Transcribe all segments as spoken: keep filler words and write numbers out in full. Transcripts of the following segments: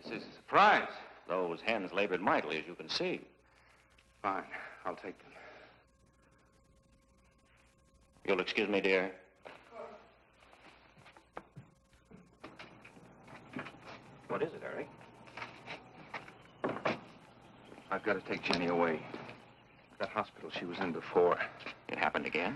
is a surprise. Those hens labored mightily, as you can see. Fine. I'll take them. You'll excuse me, dear. What is it, Eric? I've got to take Jenny away. That hospital she was in before. It happened again?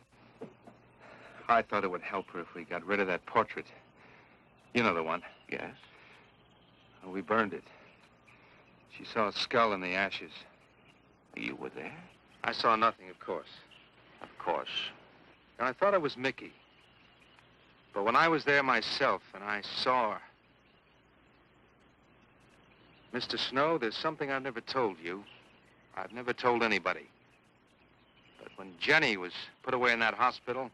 I thought it would help her if we got rid of that portrait. You know the one. Yes. Well, we burned it. She saw a skull in the ashes. You were there? I saw nothing, of course. Of course. And I thought it was Mickey. But when I was there myself and I saw her... Mister Snow, there's something I've never told you. I've never told anybody. But when Jenny was put away in that hospital,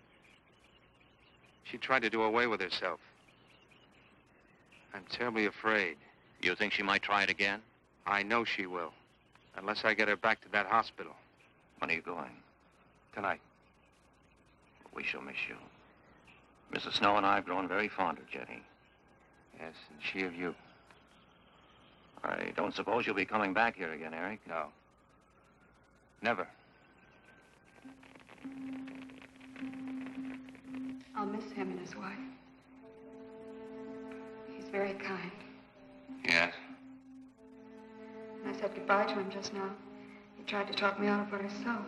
she tried to do away with herself. I'm terribly afraid. You think she might try it again? I know she will. Unless I get her back to that hospital. When are you going? Tonight. We shall miss you. Missus Snow and I have grown very fond of Jenny. Yes, and she of you. I don't suppose you'll be coming back here again, Eric? No. Never. I'll miss him and his wife. He's very kind. Yes? When I said goodbye to him just now, he tried to talk me out of what I saw.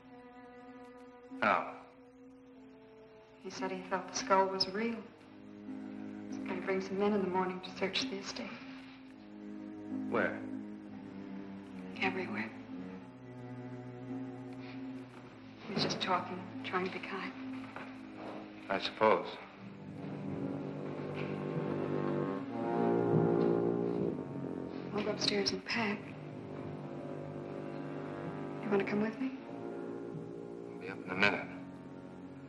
Oh. He said he thought the skull was real. He's going to bring some men in the morning to search the estate. Where? Everywhere. He was just talking, trying to be kind. I suppose. I'll go upstairs and pack. You want to come with me? I'll be up in a minute.